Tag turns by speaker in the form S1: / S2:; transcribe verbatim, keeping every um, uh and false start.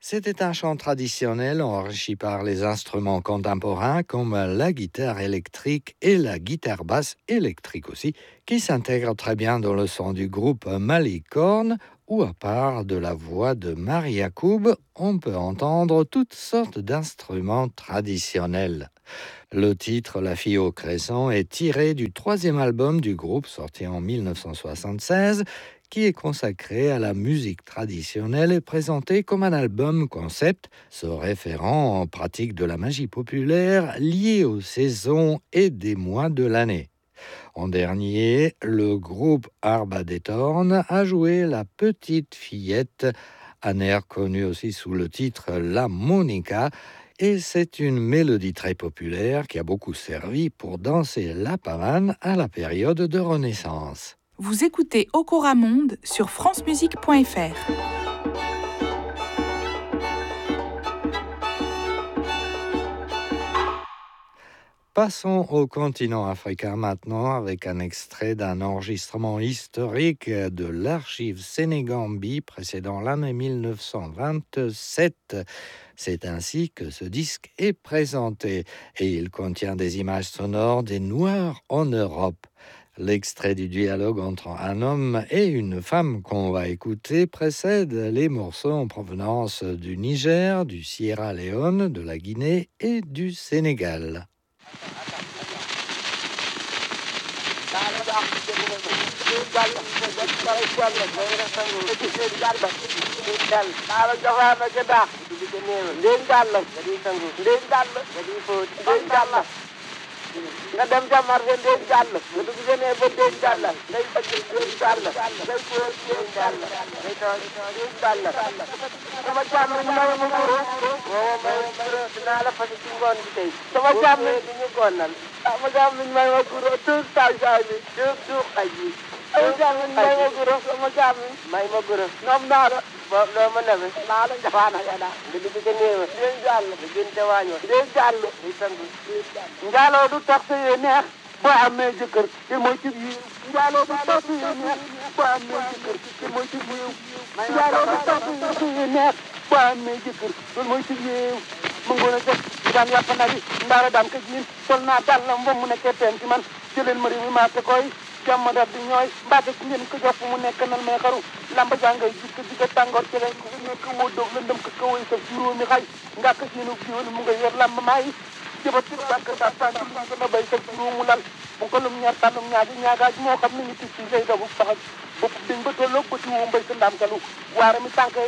S1: C'était un chant traditionnel enrichi par les instruments contemporains comme la guitare électrique et la guitare basse électrique aussi, qui s'intègrent très bien dans le son du groupe Malicorne, où à part de la voix de Marie Yacoub, on peut entendre toutes sortes d'instruments traditionnels. Le titre La fille au crescent est tiré du troisième album du groupe sorti en dix-neuf cent soixante-seize, qui est consacré à la musique traditionnelle et présenté comme un album concept, se référant en pratique de la magie populaire liée aux saisons et des mois de l'année. En dernier, le groupe Arba des Tornes a joué La petite fillette, un air connu aussi sous le titre La Monica, et c'est une mélodie très populaire qui a beaucoup servi pour danser la pavane à la période de Renaissance.
S2: Vous écoutez Okora Monde sur france musique point f r.
S1: Passons au continent africain maintenant avec un extrait d'un enregistrement historique de l'archive Sénégambie précédant l'année dix-neuf cent vingt-sept. C'est ainsi que ce disque est présenté et il contient des images sonores des Noirs en Europe. L'extrait du dialogue entre un homme et une femme qu'on va écouter précède les morceaux en provenance du Niger, du Sierra Leone, de la Guinée et du Sénégal.
S3: nga dem ca marché ndéem jàll nga dugg sa néeg ba ndéem jàll ngay bëgg ndéem jàll ngay góor ndéem jàll ngay toog ndéem jàll sama jàmm ñu may ma guro moo may guro dinaa la fas ci ngoon bi tey sama jàmm di ñu gonnal sama jàmm ñu may ma guro tuug saay saay bi tuug tuug xaj bi sama jàmm ñu may ma guro sama jàmm may ma guro ñoom naa la ba loo ma nebe naa la njafaana ya daa nga dugg sa néeg ndéem jàll nga gën ca waañ wa ndéem jàll ngay sangu njaaloo du tax sa neex boo amee jëkkër te mooy ci biir njaaloo du tax sa neex boo amee jëkkër te mooy ci biir njaaloo du tax sa neex boo amee jëkkër loolu mooy ci biir mu ngoon a jëkk daan yàpp na bi ndaara daan ko jiin sol naa dal la mbom mu nekkee teen ci man jëleen ma mi maate koy jàmm dal di ñooy mbaate ci ngeen ko jox fu mu nekk nal may xaru lamba jàngay jikko jikko tàngoor ci leen ko nekk woo doog la ndëm ko kawoy sa juróomi xay nga ko seenu jiwal mu nga yor lamba maayi jëba ci bàkk sa tànk lu gën a béy sa juróomu lal bu ko lum ñaar tànnum ñaagi ñaagaaj moo xam ne ni tis si lay dogu saxal bopp dañ ba tolloog ba ci woo mbay sa ndaam talu waara mi tànk